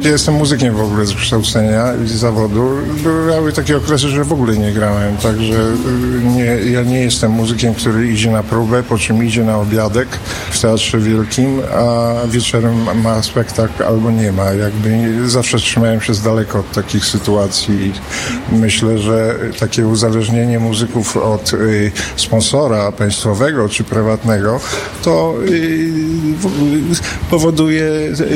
Ja jestem muzykiem w ogóle z kształcenia i z zawodu. Były takie okresy, że w ogóle nie grałem, także ja nie jestem muzykiem, który idzie na próbę, po czym idzie na obiadek w Teatrze Wielkim, a wieczorem ma spektakl albo nie ma. Zawsze trzymałem się z daleka od takich sytuacji. Myślę, że takie uzależnienie muzyków od sponsora państwowego czy prywatnego to powoduje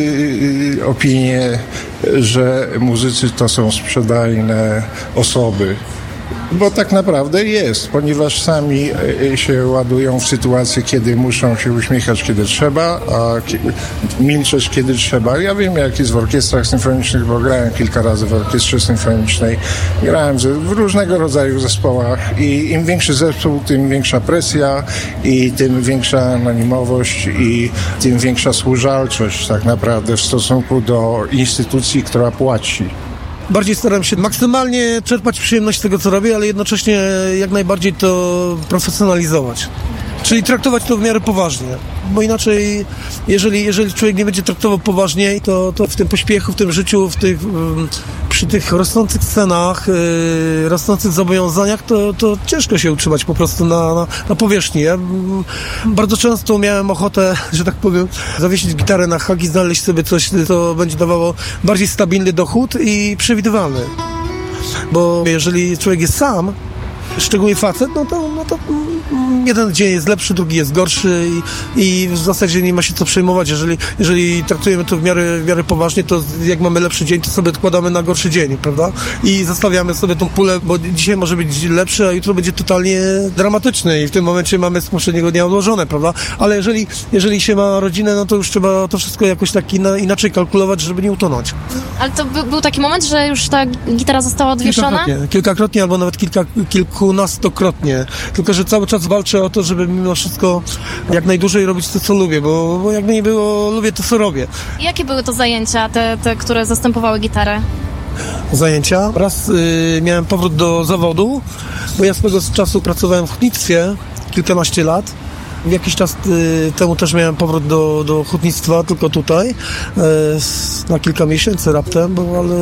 opinię, że muzycy to są sprzedajne osoby. Bo tak naprawdę jest, ponieważ sami się ładują w sytuację, kiedy muszą się uśmiechać, kiedy trzeba, a milczeć, kiedy trzeba. Ja wiem, jak jest w orkiestrach symfonicznych, bo grałem kilka razy w orkiestrze symfonicznej. Grałem w różnego rodzaju zespołach i im większy zespół, tym większa presja i tym większa anonimowość i tym większa służalczość tak naprawdę w stosunku do instytucji, która płaci. Bardziej staram się maksymalnie czerpać przyjemność z tego, co robię, ale jednocześnie jak najbardziej to profesjonalizować. Czyli traktować to w miarę poważnie. Bo inaczej, jeżeli człowiek nie będzie traktował poważnie, to w tym pośpiechu, w tym życiu, przy tych rosnących cenach, rosnących zobowiązaniach, to ciężko się utrzymać po prostu na powierzchni. Ja bardzo często miałem ochotę, że tak powiem, zawiesić gitarę na hak i znaleźć sobie coś, co będzie dawało bardziej stabilny dochód i przewidywalny. Bo jeżeli człowiek jest sam, szczególnie facet, no to jeden dzień jest lepszy, drugi jest gorszy i w zasadzie nie ma się co przejmować. Jeżeli traktujemy to w miarę poważnie, to jak mamy lepszy dzień, to sobie odkładamy na gorszy dzień, prawda? I zostawiamy sobie tą pulę, bo dzisiaj może być lepszy, a jutro będzie totalnie dramatyczny i w tym momencie mamy z poprzedniego dnia odłożone, prawda? Ale jeżeli się ma rodzinę, no to już trzeba to wszystko jakoś tak inaczej kalkulować, żeby nie utonąć. Ale to był taki moment, że już ta gitara została odwieszona? Kilkakrotnie albo nawet kilkunastokrotnie. Tylko że cały czas walczę o to, żeby mimo wszystko jak najdłużej robić to, co lubię, bo jakby nie było, lubię to, co robię. I jakie były to zajęcia, te które zastępowały gitarę? Zajęcia? Raz miałem powrót do zawodu, bo ja swego czasu pracowałem w hutnictwie kilkanaście lat. Jakiś czas temu też miałem powrót do hutnictwa, tylko tutaj, na kilka miesięcy raptem,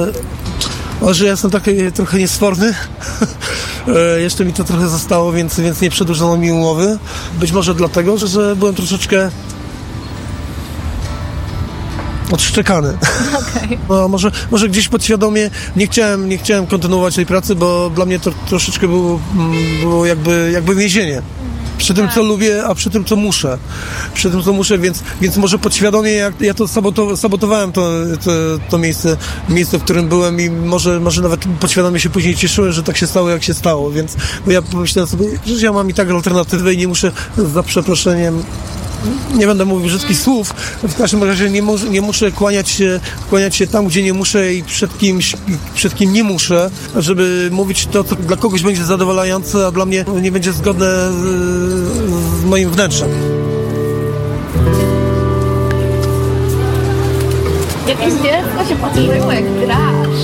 ale że ja jestem taki trochę niesforny. Jeszcze mi to trochę zostało, więc nie przedłużono mi umowy. Być może dlatego, że byłem troszeczkę odszczekany. Okay. No, może gdzieś podświadomie nie chciałem kontynuować tej pracy, bo dla mnie to troszeczkę było jakby więzienie. Przy tym, co lubię, a przy tym, co muszę. Więc może podświadomie ja to sabotowałem to miejsce, w którym byłem i może nawet podświadomie się później cieszyłem, że tak się stało, jak się stało. Więc bo ja pomyślałem sobie, że ja mam i tak alternatywę i nie muszę, za przeproszeniem, nie będę mówił brzydkich słów, w każdym razie nie muszę kłaniać się tam, gdzie nie muszę i przed kim nie muszę, żeby mówić to, co dla kogoś będzie zadowalające, a dla mnie nie będzie zgodne z moim wnętrzem. Jak jest dziecko się patrzyło, jak grasz.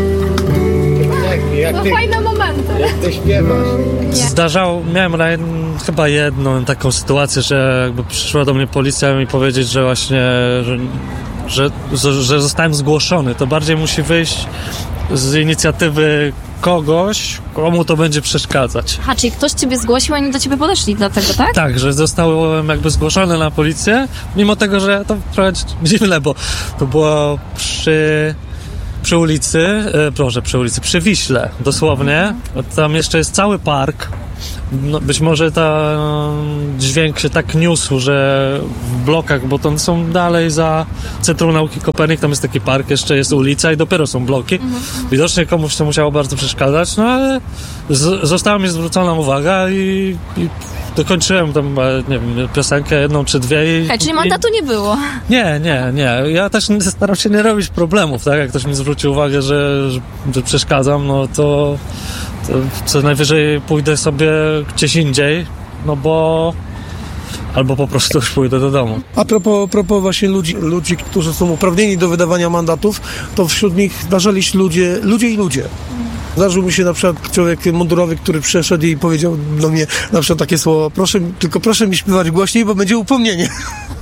To fajne momenty. Jak ty śpiewasz. Miałem chyba jedną taką sytuację, że jakby przyszła do mnie policja mi powiedzieć, że właśnie, że zostałem zgłoszony. To bardziej musi wyjść z inicjatywy kogoś, komu to będzie przeszkadzać. Czyli ktoś ciebie zgłosił, a nie do ciebie podeszli dlatego, tak? Tak, że zostałem jakby zgłoszony na policję, mimo tego, że to trochę dziwne, bo to było przy Wiśle, dosłownie. Tam jeszcze jest cały park. No, być może dźwięk się tak niósł, że w blokach, bo to są dalej za Centrum Nauki Kopernik, tam jest taki park, jeszcze jest ulica i dopiero są bloki. Widocznie komuś to musiało bardzo przeszkadzać, no ale została mi zwrócona uwaga i dokończyłem tam, nie wiem, piosenkę jedną czy dwie. Czyli mandatu nie było? Nie. Ja też staram się nie robić problemów, tak? Jak ktoś mi zwróci uwagę, że przeszkadzam, no to co najwyżej pójdę sobie gdzieś indziej, no bo albo po prostu już pójdę do domu. A propos właśnie ludzi, którzy są uprawnieni do wydawania mandatów, to wśród nich zdarzali się ludzie. Zdarzył mi się na przykład człowiek mundurowy, który przyszedł i powiedział do mnie na przykład takie słowo: proszę mi śpiewać głośniej, bo będzie upomnienie.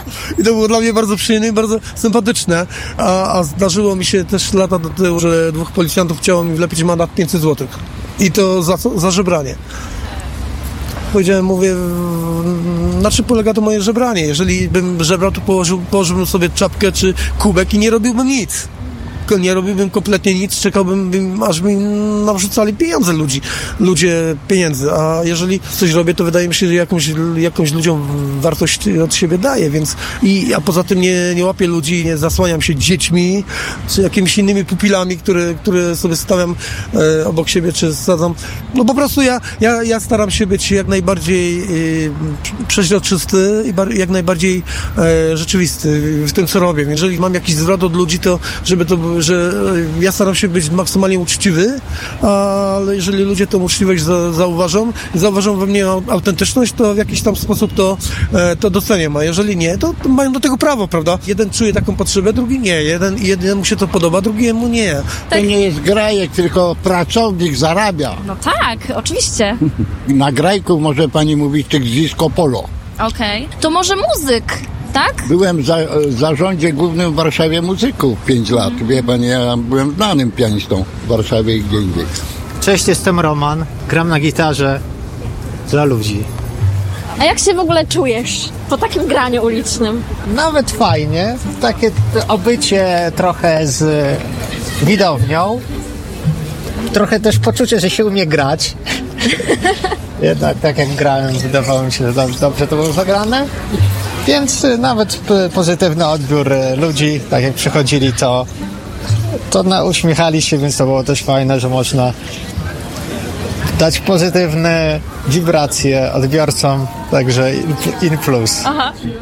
I to było dla mnie bardzo przyjemne i bardzo sympatyczne. A zdarzyło mi się też lata do tyłu, że 2 policjantów chciało mi wlepić mandat 500 zł. I to za co? Za żebranie. Powiedziałem, mówię, na czym polega to moje żebranie? Jeżeli bym żebrał, to położyłbym sobie czapkę czy kubek i nie robiłbym nic. Nie robiłbym kompletnie nic, czekałbym, aż mi nawrzucali ludzie pieniędzy, a jeżeli coś robię, to wydaje mi się, że jakąś ludziom wartość od siebie daję, więc a poza tym nie łapię ludzi, nie zasłaniam się dziećmi, czy jakimiś innymi pupilami, które sobie stawiam obok siebie, czy sadzam. No po prostu ja staram się być jak najbardziej przeźroczysty i jak najbardziej rzeczywisty w tym, co robię. Jeżeli mam jakiś zwrot od ludzi, to że ja staram się być maksymalnie uczciwy, ale jeżeli ludzie tą uczciwość zauważą we mnie autentyczność, to w jakiś tam sposób to doceniam, a jeżeli nie, to mają do tego prawo, prawda? Jeden czuje taką potrzebę, drugi nie. Jednemu się to podoba, drugiemu nie. To nie jest grajek, tylko pracownik zarabia. No tak, oczywiście. Na grajku może pani mówić tych z disco polo. Okej. To może muzyk, tak? Byłem w zarządzie głównym w Warszawie muzyków 5 lat. Wie pani, ja byłem znanym pianistą w Warszawie i gdzie indziej. Cześć, jestem Roman. Gram na gitarze dla ludzi. A jak się w ogóle czujesz po takim graniu ulicznym? Nawet fajnie. Takie obycie trochę z widownią. Trochę też poczucie, że się umie grać. Jednak tak jak grałem, wydawało mi się, że dobrze to było zagrane. Więc nawet pozytywny odbiór ludzi, tak jak przychodzili, to uśmiechali się, więc to było też fajne, że można dać pozytywne wibracje odbiorcom, także in plus. Aha.